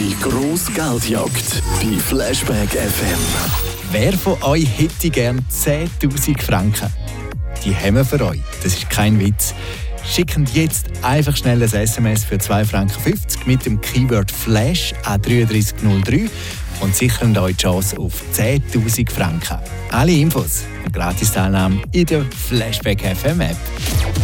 Die grosse Geldjagd bei Flashback FM. Wer von euch hätte gern 10'000 Franken? Die haben wir für euch. Das ist kein Witz. Schickt jetzt einfach schnell ein SMS für 2,50 Franken mit dem Keyword Flash an 3303 und sichern euch die Chance auf 10'000 Franken. Alle Infos und Gratis-Teilnahme in der Flashback FM App.